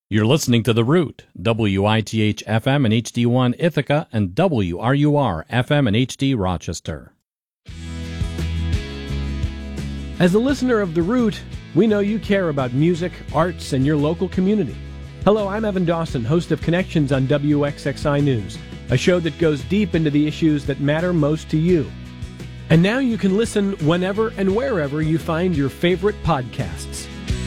You're listening to The Root, WITH FM and HD1 Ithaca and WRUR FM and HD Rochester. As a listener of The Root, we know you care about music, arts, and your local community. Hello, I'm Evan Dawson, host of Connections on WXXI News, a show that goes deep into the issues that matter most to you. And now you can listen whenever and wherever you find your favorite podcasts.